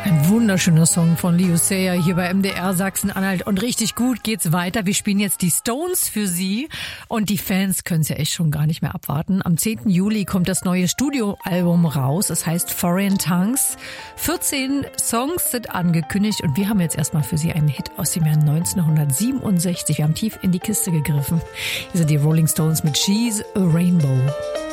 Ein wunderschöner Song von Leo Sayer hier bei MDR Sachsen-Anhalt. Und richtig gut geht's weiter. Wir spielen jetzt die Stones für Sie. Und die Fans können es ja echt schon gar nicht mehr abwarten. Am 10. Juli kommt das neue Studioalbum raus. Es heißt Foreign Tongues. 14 Songs sind angekündigt. Und wir haben jetzt erstmal für Sie einen Hit aus dem Jahr 1967. Wir haben tief in die Kiste gegriffen. Hier sind die Rolling Stones mit She's a Rainbow.